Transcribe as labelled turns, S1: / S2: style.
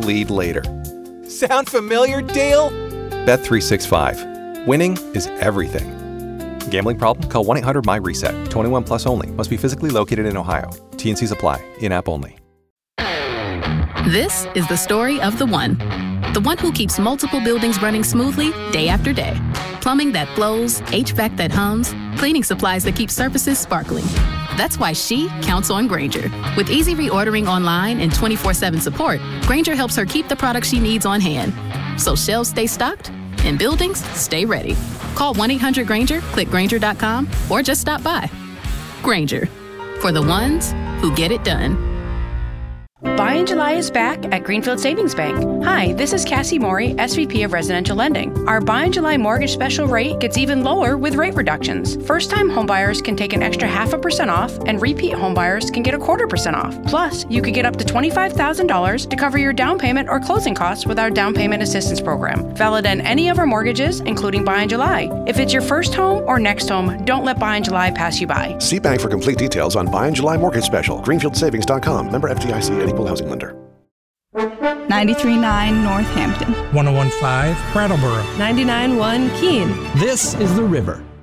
S1: lead later.
S2: Sound familiar, Dale?
S1: Bet365. Winning is everything. Gambling problem? Call 1-800-MY-RESET. 21 plus only. Must be physically located in Ohio. T&Cs apply. In-app only.
S3: This is the story of the one. The one who keeps multiple buildings running smoothly day after day. Plumbing that flows, HVAC that hums, cleaning supplies that keep surfaces sparkling. That's why she counts on Grainger. With easy reordering online and 24/7 support, Grainger helps her keep the products she needs on hand. So shelves stay stocked and buildings stay ready. Call 1-800-GRAINGER, click Grainger.com, or just stop by. Grainger, for the ones who get it done.
S4: Buy in July is back at Greenfield Savings Bank. Hi, this is Cassie Morey, SVP of Residential Lending. Our Buy in July mortgage special rate gets even lower with rate reductions. First-time homebuyers can take an extra 0.5% off, and repeat homebuyers can get 0.25% off. Plus, you could get up to $25,000 to cover your down payment or closing costs with our Down Payment Assistance Program. Valid on any of our mortgages, including Buy in July. If it's your first home or next home, don't let Buy in July pass you by.
S5: See bank for complete details on Buy in July mortgage special. Greenfieldsavings.com. Member FDIC and Equal Housing Lender.
S6: 93.9 Northampton.
S7: 101.5 Brattleboro.
S8: 99.1 Keene.
S9: This is The River.